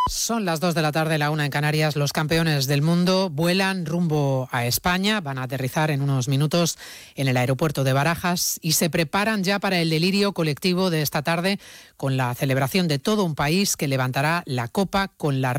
Son las 2 de la tarde, la 1 en Canarias. Los campeones del mundo vuelan rumbo a España. Van a aterrizar en unos minutos en el aeropuerto de Barajas y se preparan ya para el delirio colectivo de esta tarde con la celebración de todo un país que levantará la copa con la